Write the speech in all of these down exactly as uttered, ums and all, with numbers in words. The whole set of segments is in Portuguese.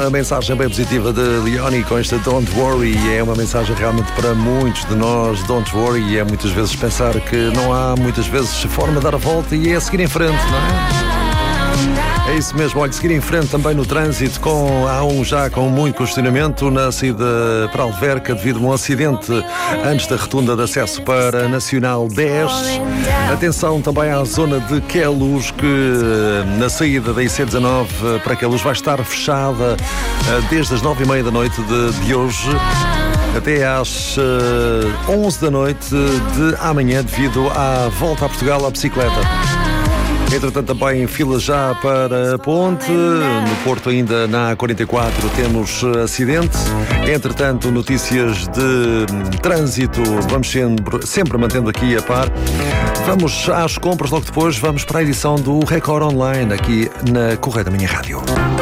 uma mensagem bem positiva de Leoni com esta Don't Worry. É uma mensagem realmente para muitos de nós. Don't Worry é muitas vezes pensar que não há muitas vezes forma de dar a volta e é seguir em frente, não é? É isso mesmo, olha, seguir em frente também no trânsito, com, há um já com muito questionamento na saída para Alverca devido a um acidente antes da rotunda de acesso para a Nacional dez. Atenção também à zona de Queluz, que na saída da I C dezanove para Queluz vai estar fechada desde as nove e meia da noite de, de hoje até às uh, onze da noite de amanhã devido à volta a Portugal à bicicleta. Entretanto, também fila já para a ponte. No Porto, ainda na A quarenta e quatro, temos acidente. Entretanto, notícias de trânsito, vamos sempre, sempre mantendo aqui a par. Vamos às compras, logo depois vamos para a edição do Record Online, aqui na Correio da Manhã Rádio.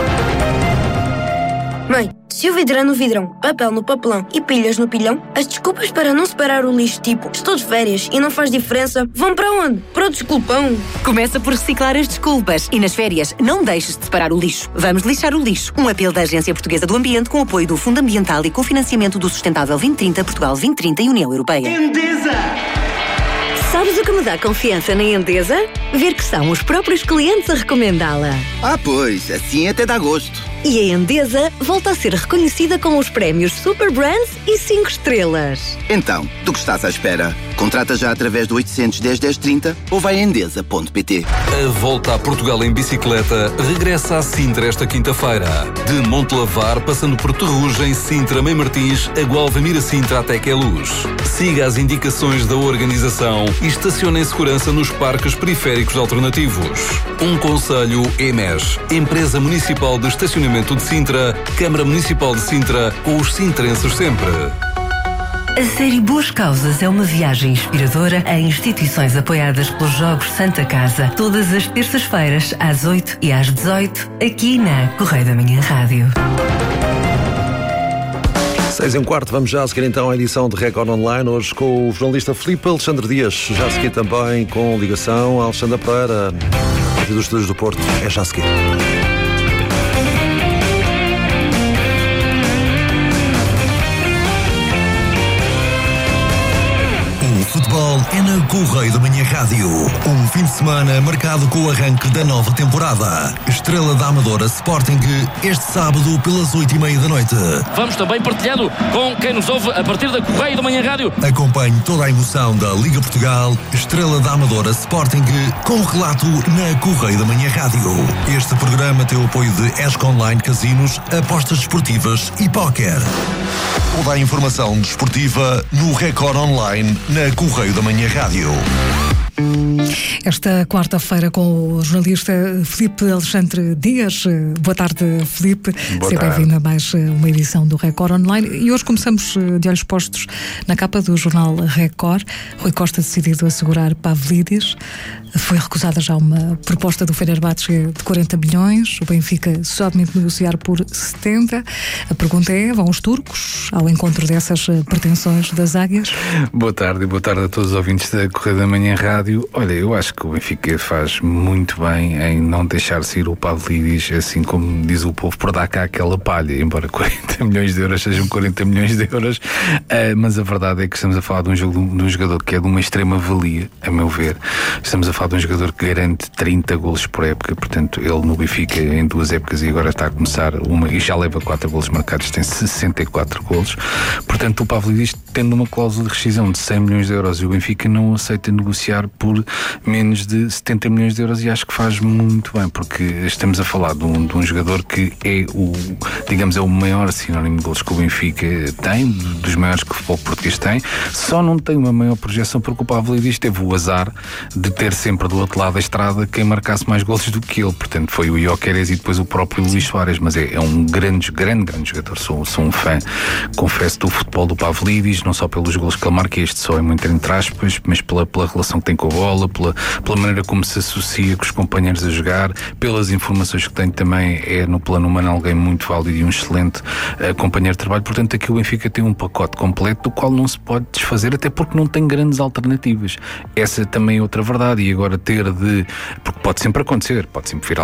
Mãe, se o vidro é no vidrão, papel no papelão e pilhas no pilhão, as desculpas para não separar o lixo, tipo estou de férias e não faz diferença, vão para onde? Para o desculpão. Começa por reciclar as desculpas e nas férias não deixes de separar o lixo. Vamos lixar o lixo. Um apelo da Agência Portuguesa do Ambiente com apoio do Fundo Ambiental e cofinanciamento do Sustentável vinte trinta, Portugal vinte trinta e União Europeia. Endesa! Sabes o que me dá confiança na Endesa? Ver que são os próprios clientes a recomendá-la. Ah, pois, assim até dá gosto. E a Endesa volta a ser reconhecida com os prémios Super Brands e cinco estrelas. Então, do que estás à espera? Contrata já através do oitocentos, dez, dez, trinta ou vai a endesa ponto pt. A volta a Portugal em bicicleta regressa a Sintra esta quinta-feira. De Montelavar, passando por Terrugem, Sintra, Mãe Martins, a Gualvamira Sintra até Queluz. Siga as indicações da organização e estacione em segurança nos parques periféricos alternativos. Um conselho E M E S, Empresa Municipal de Estacionamento de Sintra, Câmara Municipal de Sintra, com os sintrenses sempre. A série Boas Causas é uma viagem inspiradora a instituições apoiadas pelos Jogos Santa Casa, todas as terças-feiras, às oito e às dezoito, aqui na Correio da Manhã Rádio. Seis e um quarto, vamos já a seguir então a edição de Record Online, hoje com o jornalista Filipe Alexandre Dias, já a seguir também com ligação a Alexandra Pereira, a partir dos estúdios do Porto, é já a seguir. Futebol é na Correio da Manhã Rádio. Um fim de semana marcado com o arranque da nova temporada. Estrela da Amadora Sporting, este sábado pelas oito e meia da noite. Vamos também partilhando com quem nos ouve a partir da Correio da Manhã Rádio. Acompanhe toda a emoção da Liga Portugal, Estrela da Amadora Sporting, com relato na Correio da Manhã Rádio. Este programa tem o apoio de Esco Online Casinos, apostas desportivas e póquer. Toda a informação desportiva no Record Online na Correio da Manhã Rádio. Esta quarta-feira com o jornalista Filipe Alexandre Dias. Boa tarde, Filipe. Seja bem-vindo a mais uma edição do Record Online. E hoje começamos de olhos postos na capa do jornal Record. Rui Costa decidido assegurar Pavlidis. Foi recusada já uma proposta do Fenerbahçe de quarenta milhões. O Benfica somente negociar por setenta. A pergunta é, vão os turcos ao encontro dessas pretensões das águias? Boa tarde e boa tarde a todos os ouvintes da Correio da Manhã Rádio. Olha, eu acho que o Benfica faz muito bem em não deixar sair o Pavlidis, assim como diz o povo, por dar cá aquela palha, embora quarenta milhões de euros sejam quarenta milhões de euros, uh, mas a verdade é que estamos a falar de um, jogo, de um jogador que é de uma extrema valia, a meu ver. Estamos a falar de um jogador que garante trinta golos por época, portanto, ele no Benfica em duas épocas e agora está a começar uma e já leva quatro golos marcados, tem sessenta e quatro golos. Portanto, o Pavlidis, tendo uma cláusula de rescisão de cem milhões de euros e o Benfica não aceita negociar por menos de setenta milhões de euros, e acho que faz muito bem, porque estamos a falar de um, de um jogador que é o, digamos, é o maior sinónimo de golos que o Benfica tem, dos maiores que o futebol português tem. Só não tem uma maior projeção porque o Pavlidis teve o azar de ter sempre do outro lado da estrada quem marcasse mais golos do que ele, portanto foi o Gyökeres e depois o próprio Luís Soares, mas é, é um grande, grande, grande jogador. Sou, sou um fã, confesso, do futebol do Pavlidis, não só pelos golos que ele marca, este só é muito entre aspas, mas pela, pela relação que tem com a bola, pela, pela maneira como se associa com os companheiros a jogar, pelas informações que tem também, é no plano humano alguém muito válido e um excelente uh, companheiro de trabalho. Portanto, aqui o Benfica tem um pacote completo do qual não se pode desfazer, até porque não tem grandes alternativas. Essa também é outra verdade, e agora ter de... porque pode sempre acontecer, pode sempre vir